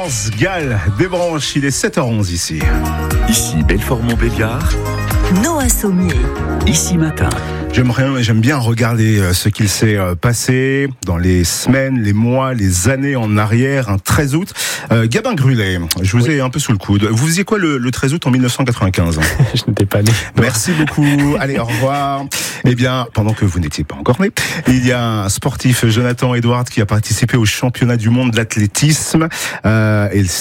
France Gall débranche, il est 7h11 ici. Ici Belfort-Montbéliard. Noah Sommier. Ici Matin. J'aime bien regarder ce qu'il s'est passé dans les semaines, les mois, les années en arrière. Un 13 août. Gabin Grulet, je vous ai un peu sous le coude. Vous faisiez quoi le 13 août en 1995 ? Je n'étais pas né. Merci beaucoup. Allez, au revoir. Eh bien, pendant que vous n'étiez pas encore né, il y a un sportif, Jonathan Edwards, qui a participé au championnat du monde d'athlétisme. Et